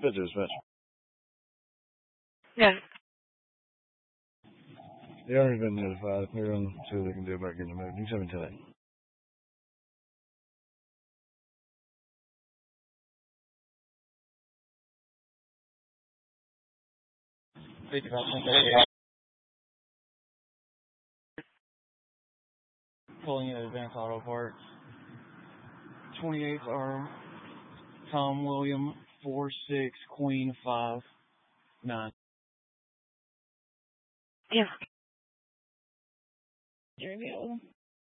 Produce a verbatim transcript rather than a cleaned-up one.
Dispatch, dispatch. Yeah. The owner's been notified. They're going to see what they can do about getting the move. You send me to that. Pulling in Advanced Auto Parts. twenty-eighth are Tom William, four six Queen five nine. Yeah. Review.